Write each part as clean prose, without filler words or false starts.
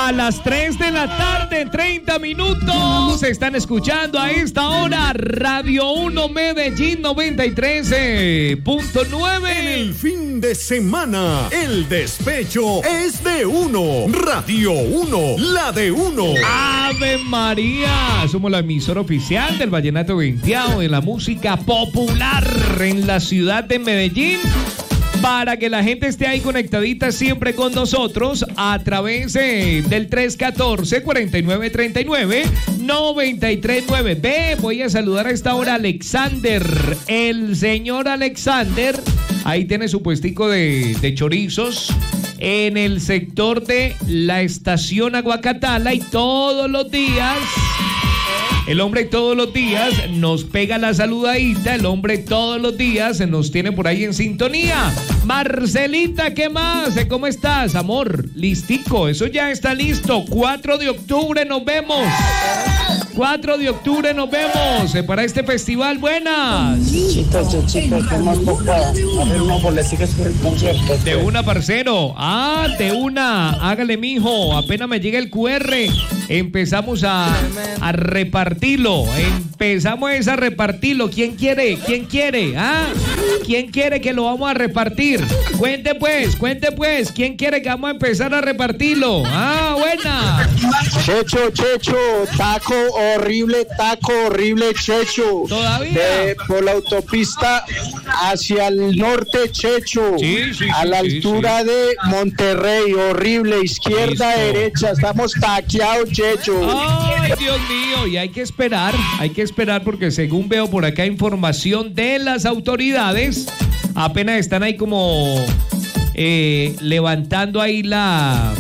A las 3 de la tarde, 30 minutos. Están escuchando a esta hora Radio 1 Medellín 93.9. En el fin de semana, el despecho es de uno. Radio 1, la de uno. ¡Ave María! Somos la emisora oficial del Vallenato Venteado, de la música popular en la ciudad de Medellín. Para que la gente esté ahí conectadita siempre con nosotros a través del 314-4939-939. Ve, voy a saludar a esta hora a Alexander, el señor Alexander. Ahí tiene su puestico de chorizos en el sector de la estación Aguacatala y todos los días... El hombre todos los días nos pega la saludadita, el hombre todos los días nos tiene por ahí en sintonía. Marcelita, ¿qué más? ¿Cómo estás, amor? Listico, eso ya está listo. 4 de octubre nos vemos. 4 de octubre nos vemos para este festival. Buenas. Chicos, ¿cómo puedo? A ver, unos boleticos por el concierto. De una, parcero. De una. Hágale, mijo. Apenas me llega el QR. Empezamos a repartirlo. Empezamos a repartirlo. ¿Quién quiere? ¿Quién quiere? ¿Quién quiere que lo vamos a repartir? Cuente pues. ¿Quién quiere que vamos a empezar a repartirlo? Buena. Checho, taco horrible, Checho. ¿Todavía? Por la autopista hacia el norte, Checho. Sí, a la altura de Monterrey, horrible, izquierda, Listo. derecha, estamos taqueados, Checho. Ay, Dios mío, y hay que esperar porque según veo por acá información de las autoridades, apenas están ahí como levantando ahí la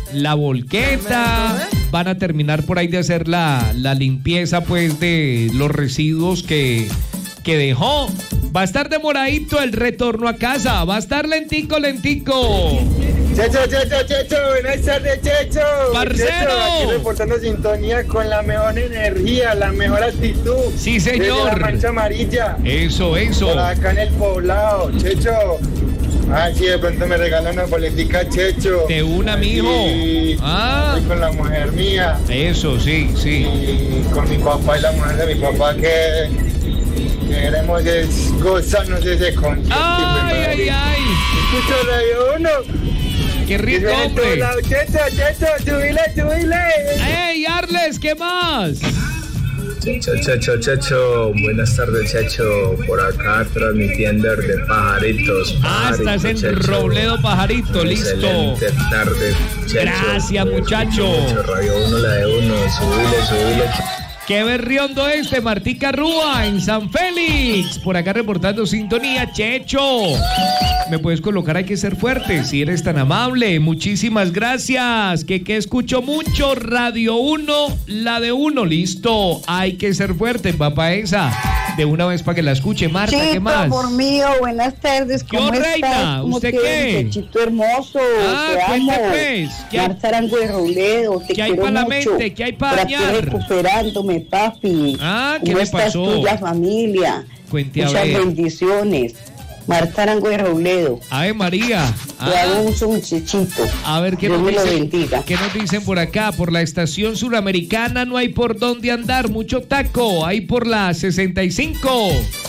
volqueta. Van a terminar por ahí de hacer la limpieza pues de los residuos que dejó. Va a estar demoradito el retorno a casa, va a estar lentico. Checho, buenas tardes, Checho. Parcero. Checho, aquí reportando sintonía con la mejor energía, la mejor actitud. Sí, señor. Desde la Mancha Amarilla. Eso. Por acá en el poblado, Checho. Sí, de pronto me regalan una boletica, Checho. De una, mijo. Estoy con la mujer mía. Eso, sí. Y con mi papá y la mujer de mi papá que queremos gozarnos de ese concierto. Ay. Escucho Radio 1. Qué rico, hombre. Checho, subile. ¡Ey, Arles, qué más! Checho, buenas tardes, Checho, por acá transmitiendo de Pajaritos. Estás en Checho. Robledo Pajarito, listo. Excelente tarde, Checho. Gracias, muchacho. Radio 1, la de 1, subile. Qué berriondo Martica Rúa en San Félix. Por acá reportando sintonía, Checho. Me puedes colocar, hay que ser fuerte, si eres tan amable. Muchísimas gracias. Que escucho mucho. Radio 1, la de 1, listo. Hay que ser fuerte, papá, esa. De una vez para que la escuche. Marta, Chito, ¿qué más? amor mío, buenas tardes. ¿Cómo Yo, estás? reina, ¿Cómo ¿usted te qué? ves, Chito hermoso? Te cuente amo. pues. Marta Arango de Robledo, te ¿Qué hay quiero para la mucho. mente? ¿Qué hay para Por aquí dañar? recuperándome, papi. ¿Qué ¿Cómo le estás pasó? tú, la familia? Cuente a Muchas ver. bendiciones. Marta Arango de Robledo. Ave María. Te hago un muchachito. A ver, ¿qué Dios nos me lo dicen? bendiga. ¿Qué nos dicen por acá? Por la estación suramericana no hay por dónde andar, mucho taco. Ahí por la 65.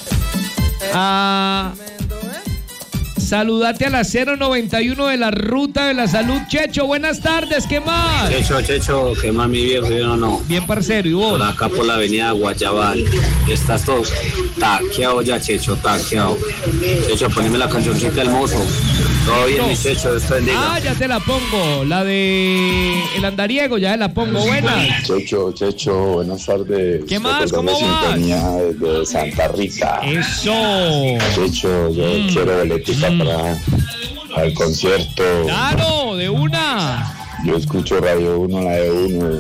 Saludate a la 091 de la Ruta de la Salud. Checho, buenas tardes, ¿qué más? Checho, ¿qué más, mi viejo? ¿Sí o no? Bien, parcero, ¿y vos? Por acá por la avenida Guayabal. Estás todos taqueado ya, Checho, taqueado. Checho, poneme la cancioncita del mozo. Todo bien, mi Checho, Dios te bendiga. Ya te la pongo. La de El Andariego, ya te la pongo. Buenas. Checho, buenas tardes. ¿Qué más? ¿Cómo vas? Sintonía desde Santa Rita. Eso. Checho, yo quiero boletica para el concierto. Claro, de una. Yo escucho Radio 1, la de 1.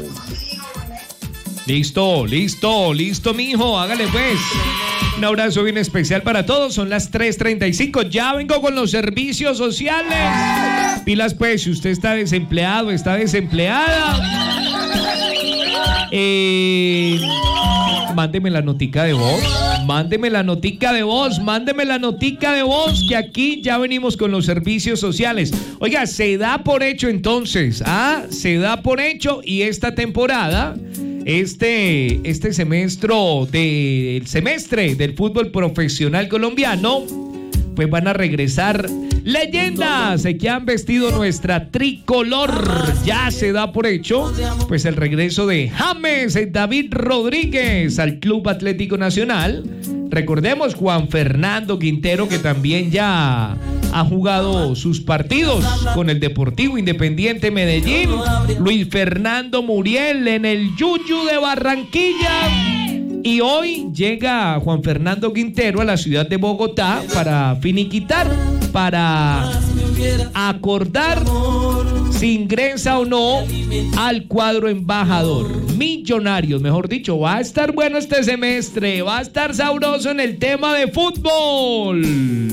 Listo, mijo, hágale pues. Un abrazo bien especial para todos, son las 3:35, ya vengo con los servicios sociales. Pilas pues, si usted está desempleado, está desempleada. Mándeme la notica de voz. Mándeme la notica de voz. Mándeme la notica de voz. Que aquí ya venimos con los servicios sociales. Oiga, se da por hecho entonces. Se da por hecho. Y esta temporada, este semestre del fútbol profesional colombiano, pues van a regresar leyendas que han vestido nuestra tricolor. Ya se da por hecho pues el regreso de James David Rodríguez al Club Atlético Nacional. Recordemos Juan Fernando Quintero, que también ya ha jugado sus partidos con el Deportivo Independiente Medellín. Luis Fernando Muriel en el Yuyu de Barranquilla. Y hoy llega Juan Fernando Quintero a la ciudad de Bogotá para finiquitar, para acordar si ingresa o no al cuadro embajador. Millonarios, mejor dicho, va a estar bueno este semestre, va a estar sabroso en el tema de fútbol.